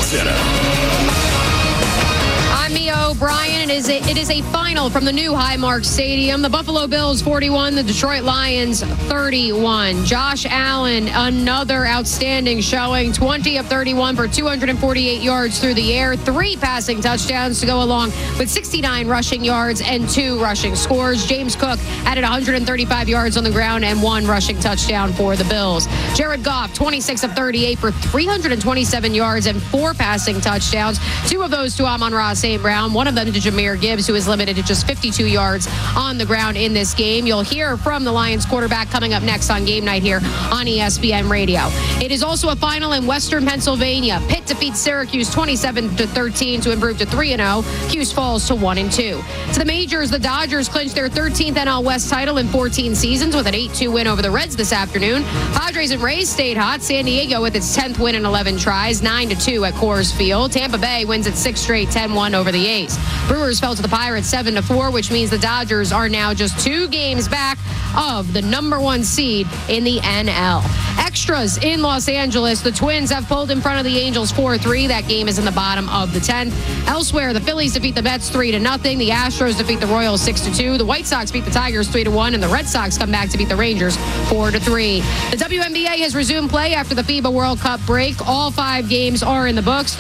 SportsCenter. I'm Mia O'Brien. It is a final from the new Highmark Stadium. The Buffalo Bills 41, the Detroit Lions 31. Josh Allen, another outstanding showing, 20 of 31 for 248 yards through the air, 3 passing touchdowns to go along with 69 rushing yards and 2 rushing scores. James Cook added 135 yards on the ground and 1 rushing touchdown for the Bills. Jared Goff, 26 of 38 for 327 yards and 4 passing touchdowns. 2 of those to Amon-Ra St. Brown, one of them to Jahmyr Gibbs, who is limited to just 52 yards on the ground in this game. You'll hear from the Lions quarterback coming up next on Game Night here on ESPN Radio. It is also a final in Western Pennsylvania. Pitt defeats Syracuse 27-13 to improve to 3-0. Cuse falls to 1-2. To the majors, the Dodgers clinched their 13th NL West title in 14 seasons with an 8-2 win over the Reds this afternoon. Padres and Rays stayed hot. San Diego with its 10th win in 11 tries, 9-2 at Coors Field. Tampa Bay wins its 6th straight, 10-1 over the A's. Brewers fell to the Pirates 7-4, which means the Dodgers are now just 2 games back of the #1 seed in the NL. Extras in Los Angeles. The Twins have pulled in front of the Angels 4-3. That game is in the bottom of the 10th. Elsewhere, the Phillies defeat the Mets 3-0. The Astros defeat the Royals 6-2. The White Sox beat the Tigers 3-1, and the Red Sox come back to beat the Rangers 4-3. The WNBA has resumed play after the FIBA World Cup break. All 5 games are in the books.